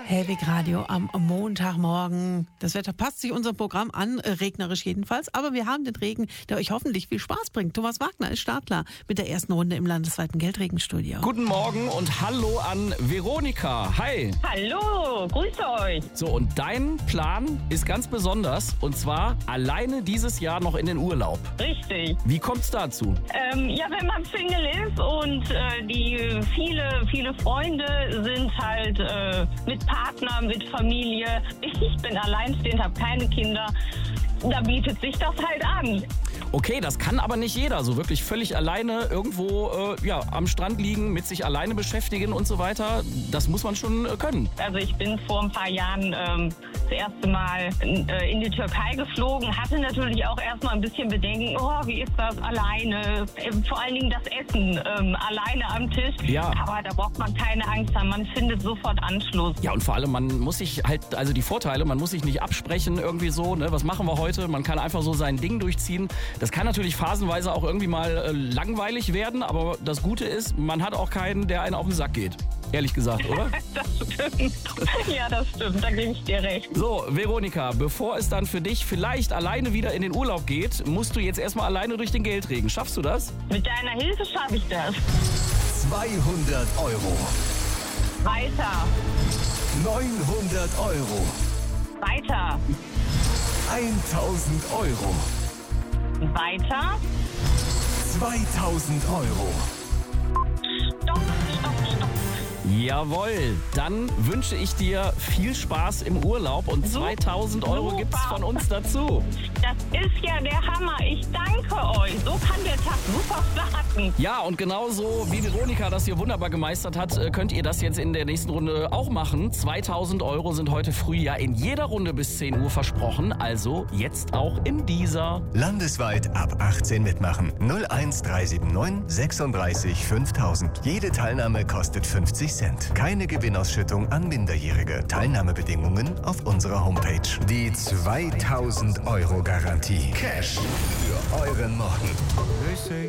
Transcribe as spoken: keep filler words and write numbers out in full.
Hellwig Radio am Montagmorgen. Das Wetter passt sich unserem Programm an, äh, regnerisch jedenfalls. Aber wir haben den Regen, der euch hoffentlich viel Spaß bringt. Thomas Wagner ist Startklar mit der ersten Runde im landesweiten Geldregenstudio. Guten Morgen und hallo an Veronika. Hi. Hallo, grüße euch. So, und dein Plan ist ganz besonders. Und zwar alleine dieses Jahr noch in den Urlaub. Richtig. Wie kommt's dazu? Ähm, ja, wenn man Single ist und äh, die viele, viele Freunde sind halt äh, mit Partner, mit Familie. Ich bin alleinstehend, habe keine Kinder. Da bietet sich das halt an. Okay, das kann aber nicht jeder. So wirklich völlig alleine irgendwo äh, ja, am Strand liegen, mit sich alleine beschäftigen und so weiter. Das muss man schon äh, können. Also ich bin vor ein paar Jahren ähm, das erste Mal in, äh, in die Türkei geflogen. Hatte natürlich auch erstmal ein bisschen Bedenken. Oh, wie ist das alleine? Ähm, vor allen Dingen das Essen ähm, alleine am Tisch. Ja. Aber da braucht man keine Angst haben. Man findet sofort Anschluss. Ja, und vor allem, man muss sich halt, also die Vorteile, man muss sich nicht absprechen irgendwie so, ne? Was machen wir heute? Man kann einfach so sein Ding durchziehen. Das kann natürlich phasenweise auch irgendwie mal äh, langweilig werden, aber das Gute ist, man hat auch keinen, der einen auf den Sack geht. Ehrlich gesagt, oder? Das stimmt. Ja, das stimmt. Da gebe ich dir recht. So, Veronika, bevor es dann für dich vielleicht alleine wieder in den Urlaub geht, musst du jetzt erstmal alleine durch den Geldregen. Schaffst du das? Mit deiner Hilfe schaffe ich das. zweihundert Euro. Weiter. neunhundert Euro. Weiter. eintausend Euro. Weiter. zweitausend Euro. Stopp, stopp, stopp. Jawohl, dann wünsche ich dir viel Spaß im Urlaub und Super. zweitausend Euro Super. gibt's von uns dazu. Das ist ja der Hammer. Ich danke euch. So kann der Tag super starten. Ja, und genauso wie Veronika das hier wunderbar gemeistert hat, äh, könnt ihr das jetzt in der nächsten Runde auch machen. zweitausend Euro sind heute früh ja in jeder Runde bis zehn Uhr versprochen, also jetzt auch in dieser. Landesweit ab achtzehn mitmachen. null eins drei sieben neun sechsunddreißig fünftausend. Jede Teilnahme kostet fünfzig Cent. Keine Gewinnausschüttung an Minderjährige. Teilnahmebedingungen auf unserer Homepage. Die zweitausend Euro Garantie. Cash für euren Morgen.